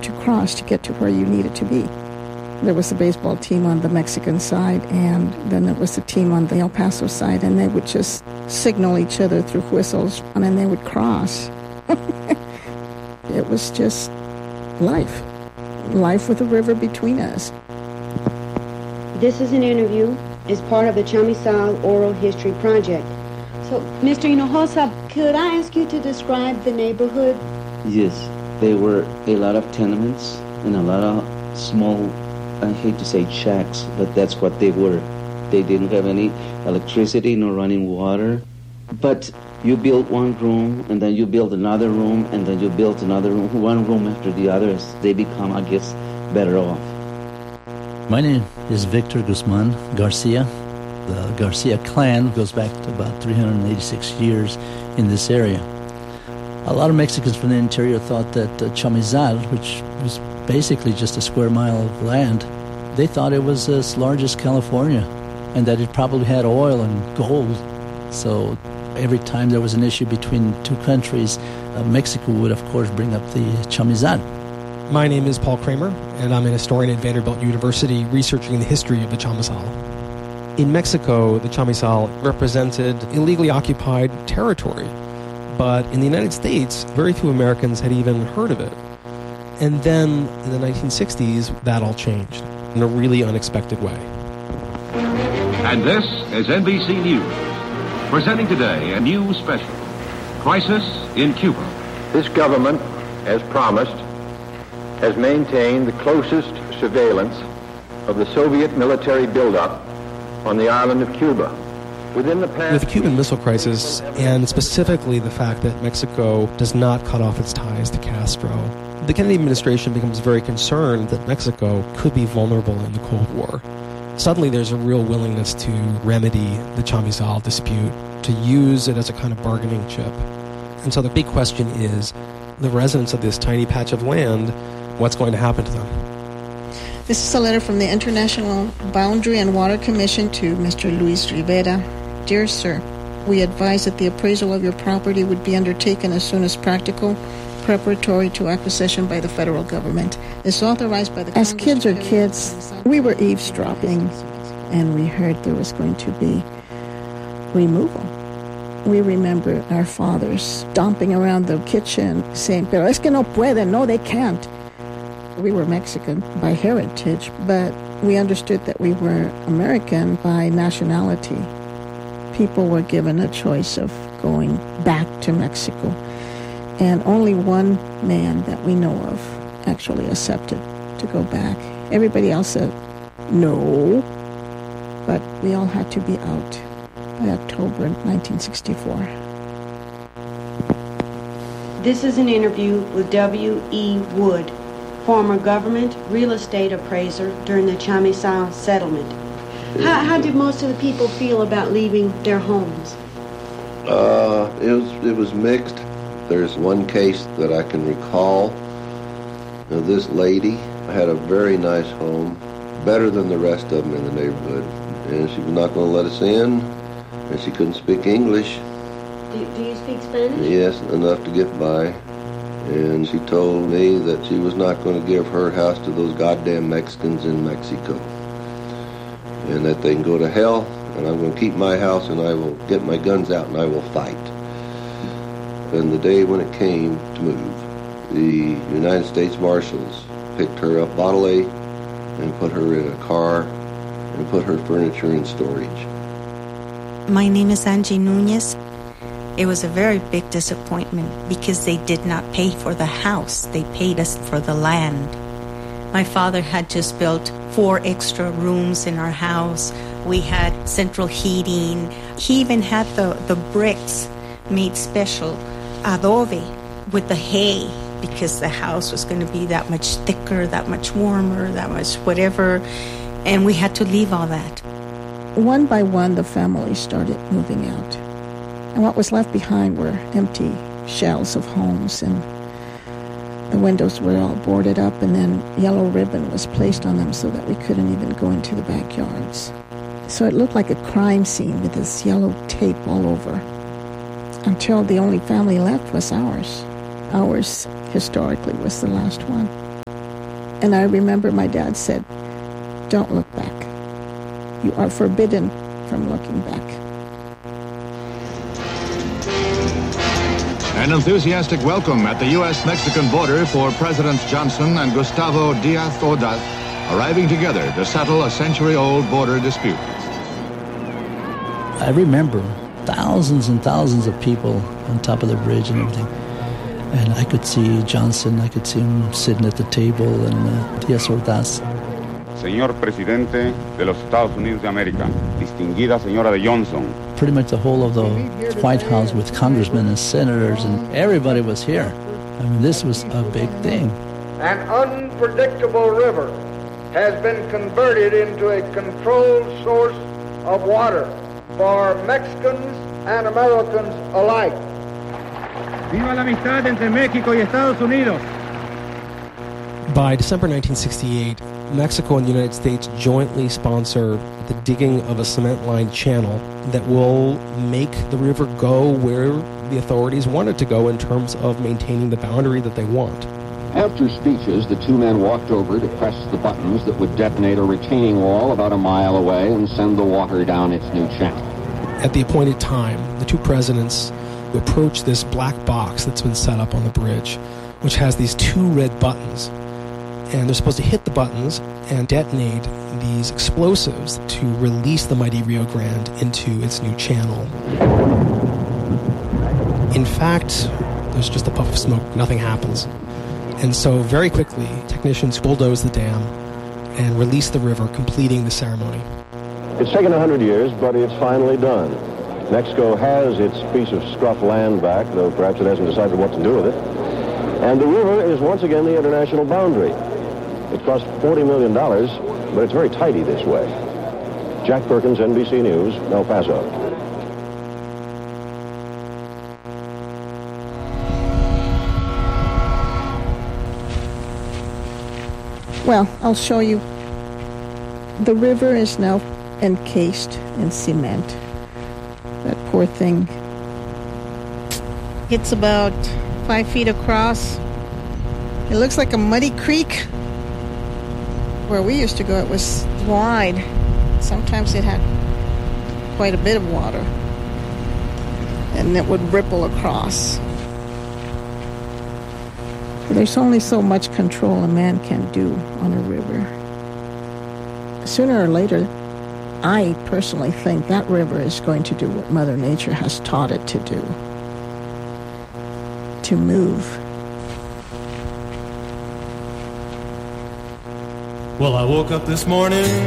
to cross to get to where you needed to be. There was a baseball team on the Mexican side, and then there was a team on the El Paso side, and they would just signal each other through whistles, and then they would cross. It was just life with a river between us. This is an interview as part of the Chamizal Oral History Project. So, Mr. Hinojosa, could I ask you to describe the neighborhood? Yes, there were a lot of tenements and a lot of small, I hate to say shacks, but that's what they were. They didn't have any electricity nor running water. But you build one room, and then you build another room, and then you build another room, one room after the other, as they become, I guess, better off. My name is Victor Guzman Garcia. The Garcia clan goes back to about 386 years in this area. A lot of Mexicans from the interior thought that Chamizal, which was basically just a square mile of land, they thought it was as large as California, and that it probably had oil and gold. So every time there was an issue between two countries, Mexico would, of course, bring up the Chamizal. My name is Paul Kramer, and I'm an historian at Vanderbilt University researching the history of the Chamizal. In Mexico, the Chamizal represented illegally occupied territory, but in the United States, very few Americans had even heard of it. And then in the 1960s, that all changed in a really unexpected way. And this is NBC News, presenting today a new special, Crisis in Cuba. This government, as promised, has maintained the closest surveillance of the Soviet military buildup on the island of Cuba. With the Cuban Missile Crisis, and specifically the fact that Mexico does not cut off its ties to Castro, the Kennedy administration becomes very concerned that Mexico could be vulnerable in the Cold War. Suddenly there's a real willingness to remedy the Chamizal dispute, to use it as a kind of bargaining chip. And so the big question is, the residents of this tiny patch of land, what's going to happen to them? This is a letter from the International Boundary and Water Commission to Mr. Luis Rivera. Dear Sir, we advise that the appraisal of your property would be undertaken as soon as practical, preparatory to acquisition by the federal government. It's authorized by the... As kids are kids, we were eavesdropping, and we heard there was going to be removal. We remember our fathers stomping around the kitchen saying, pero es que no pueden, no, they can't. We were Mexican by heritage, but we understood that we were American by nationality. People were given a choice of going back to Mexico, and only one man that we know of actually accepted to go back. Everybody else said no, but we all had to be out by October 1964. This is an interview with W.E. Wood, former government real estate appraiser during the Chamizal settlement. How did most of the people feel about leaving their homes? It was mixed. There's one case that I can recall. Now, this lady had a very nice home, better than the rest of them in the neighborhood, and she was not going to let us in, and she couldn't speak English. Do you speak Spanish? Yes, enough to get by. And she told me that she was not going to give her house to those goddamn Mexicans in Mexico, and that they can go to hell, and I'm going to keep my house, and I will get my guns out, and I will fight. And the day when it came to move, the United States Marshals picked her up bodily and put her in a car and put her furniture in storage. My name is Angie Nunez. It was a very big disappointment because they did not pay for the house. They paid us for the land. My father had just built 4 extra rooms in our house. We had central heating. He even had the bricks made special, adobe, with the hay, because the house was going to be that much thicker, that much warmer, that much whatever. And we had to leave all that. One by one, the family started moving out. And what was left behind were empty shells of homes, and the windows were all boarded up, and then yellow ribbon was placed on them so that we couldn't even go into the backyards. So it looked like a crime scene with this yellow tape all over, until the only family left was ours. Ours, historically, was the last one. And I remember my dad said, "Don't look back. You are forbidden from looking back." An enthusiastic welcome at the U.S.-Mexican border for Presidents Johnson and Gustavo Díaz Ordaz, arriving together to settle a century-old border dispute. I remember thousands and thousands of people on top of the bridge and everything. And I could see Johnson, I could see him sitting at the table, and Díaz Ordaz. Señor Presidente de los Estados Unidos de América, distinguida señora de Johnson. Pretty much the whole of the White House with congressmen and senators, and everybody was here. I mean, this was a big thing. An unpredictable river has been converted into a controlled source of water for Mexicans and Americans alike. ¡Viva la amistad entre México y Estados Unidos! By December 1968, Mexico and the United States jointly sponsor the digging of a cement-lined channel that will make the river go where the authorities want it to go in terms of maintaining the boundary that they want. After speeches, the two men walked over to press the buttons that would detonate a retaining wall about a mile away and send the water down its new channel. At the appointed time, the two presidents approach this black box that's been set up on the bridge, which has these two red buttons. And they're supposed to hit the buttons and detonate these explosives to release the mighty Rio Grande into its new channel. In fact, there's just a puff of smoke. Nothing happens. And so very quickly, technicians bulldoze the dam and release the river, completing the ceremony. It's taken 100 years, but it's finally done. Mexico has its piece of scruff land back, though perhaps it hasn't decided what to do with it. And the river is once again the international boundary. It cost $40 million, but it's very tidy this way. Jack Perkins, NBC News, El Paso. Well, I'll show you. The river is now encased in cement. That poor thing. It's about 5 feet across. It looks like a muddy creek. Where we used to go, it was wide. Sometimes it had quite a bit of water. And it would ripple across. There's only so much control a man can do on a river. Sooner or later, I personally think that river is going to do what Mother Nature has taught it to do. To move. Well, I woke up this morning